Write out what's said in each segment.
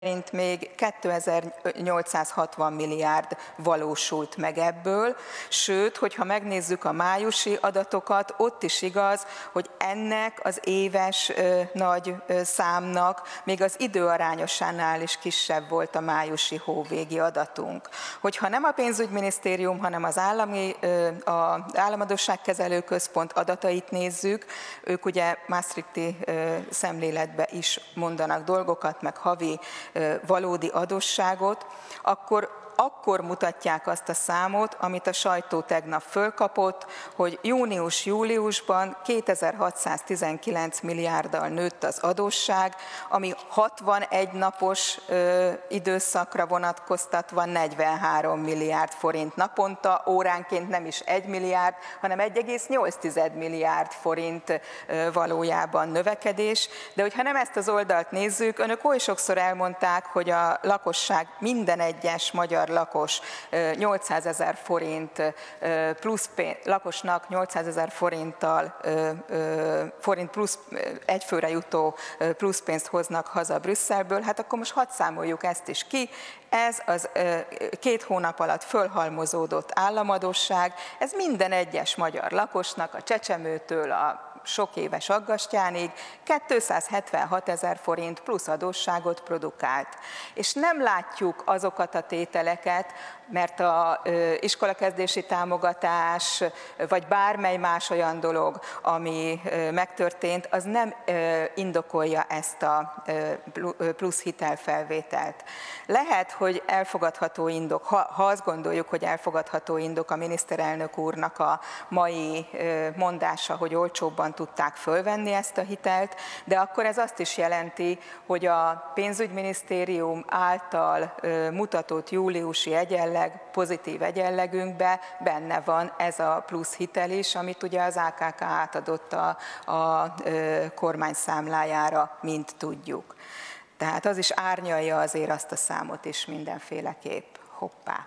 szerint még 2860 milliárd valósult meg ebből, sőt, hogyha megnézzük a májusi adatokat, ott is igaz, hogy ennek az éves nagy számnak még az időarányosánál is kisebb volt a májusi hóvégi adatunk. Hogyha nem a pénzügyminisztérium, hanem az államadósságkezelő központ adatait nézzük, ők ugye Maastrichti szemléletbe is mondanak dolgokat, meg havi valódi adósságot, akkor mutatják azt a számot, amit a sajtó tegnap fölkapott, hogy június-júliusban 2619 milliárddal nőtt az adósság, ami 61 napos időszakra vonatkoztatva 43 milliárd forint naponta, óránként nem is 1 milliárd, hanem 1,8 milliárd forint valójában növekedés. De hogyha nem ezt az oldalt nézzük, önök oly sokszor elmondták, hogy a lakosság, minden egyes magyar lakos 800 000 forint plusz lakosnak 800 000 forint plusz egyfőre jutó plusz pénzt hoznak haza Brüsszelből, hát akkor most hadd számoljuk ezt is ki. Ez az 2 hónap alatt fölhalmozódott államadósság, ez minden egyes magyar lakosnak, a csecsemőtől a sok éves aggastyánig 276 000 forint plusz adósságot produkált. És nem látjuk azokat a tételeket, mert az iskolakezdési támogatás, vagy bármely más olyan dolog, ami megtörtént, az nem indokolja ezt a plusz hitelfelvételt. Lehet, hogy elfogadható indok, ha azt gondoljuk, hogy elfogadható indok a miniszterelnök úrnak a mai mondása, hogy olcsóbban tudták fölvenni ezt a hitelt, de akkor ez azt is jelenti, hogy a pénzügyminisztérium által mutatott júliusi egyenleg, pozitív egyenlegünkben benne van ez a plusz hitel is, amit ugye az AKK átadott a kormány számlájára, mint tudjuk. Tehát az is árnyalja azért azt a számot is mindenféleképp. Hoppá!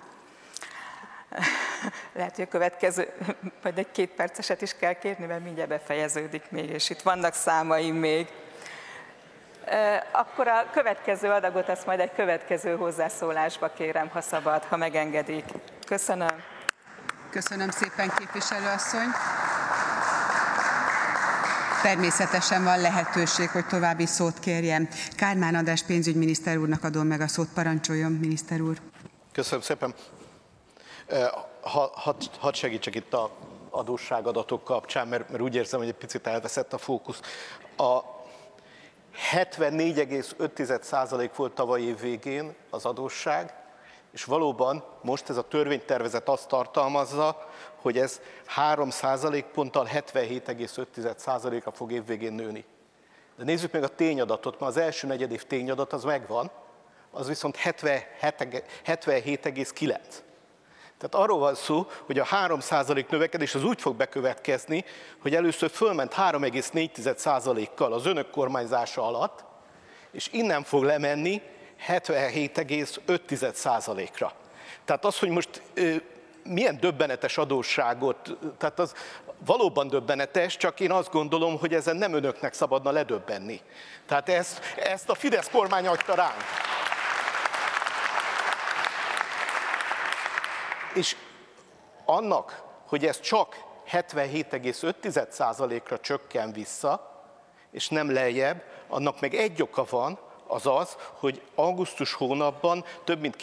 Lehet, hogy a következő, majd egy 2 perceset is kell kérni, mert mindjárt befejeződik még, és itt vannak számaim még. Akkor a következő adagot, azt majd egy következő hozzászólásba kérem, ha szabad, ha megengedik. Köszönöm. Köszönöm szépen, képviselőasszony. Természetesen van lehetőség, hogy további szót kérjen. Kármán András pénzügyminiszter úrnak adom meg a szót. Parancsoljon, miniszter úr. Köszönöm szépen. Hadd segítsek itt az adósságadatok kapcsán, mert úgy érzem, hogy egy picit elveszett a fókusz. A 74,5% volt tavaly év végén az adósság, és valóban most ez a törvénytervezet azt tartalmazza, hogy ez 3% ponttal 77,5%-ra fog évvégén nőni. De nézzük meg a tényadatot, mert az első negyedév tényadat az megvan, az viszont 77,9. Tehát arról van szó, hogy a 3% növekedés az úgy fog bekövetkezni, hogy először fölment 3,4%-kal az önök kormányzása alatt, és innen fog lemenni 77,5%-ra. Tehát az, hogy most milyen döbbenetes adósságot, tehát az valóban döbbenetes, csak én azt gondolom, hogy ezen nem önöknek szabadna ledöbbenni. Tehát ezt a Fidesz kormány hagyta ránk. És annak, hogy ez csak 77,5%-ra csökken vissza, és nem lejjebb, annak meg egy oka van, az az, hogy augusztus hónapban több mint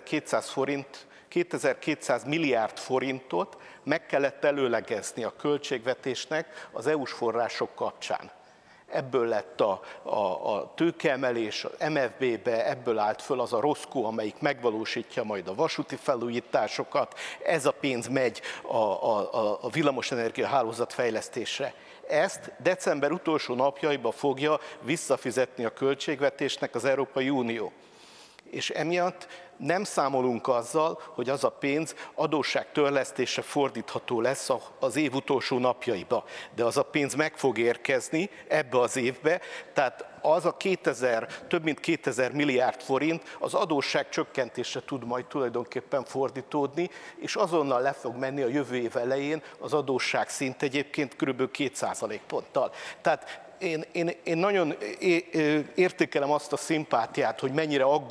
2200 milliárd forintot meg kellett előlegezni a költségvetésnek az EU-s források kapcsán. Ebből lett a tőkeemelés, az MFB-be, ebből állt föl az a ROSZKO, amelyik megvalósítja majd a vasúti felújításokat, ez a pénz megy a villamosenergia hálózat fejlesztésre. Ezt december utolsó napjaiban fogja visszafizetni a költségvetésnek az Európai Unió. És emiatt nem számolunk azzal, hogy az a pénz adósságtörlesztésre fordítható lesz az év utolsó napjaiba. De az a pénz meg fog érkezni ebbe az évbe, tehát az a több mint 2000 milliárd forint az adósság csökkentésre tud majd tulajdonképpen fordítódni, és azonnal le fog menni a jövő év elején az adósság szint egyébként kb. 2% ponttal. Tehát én nagyon értékelem azt a szimpátiát, hogy mennyire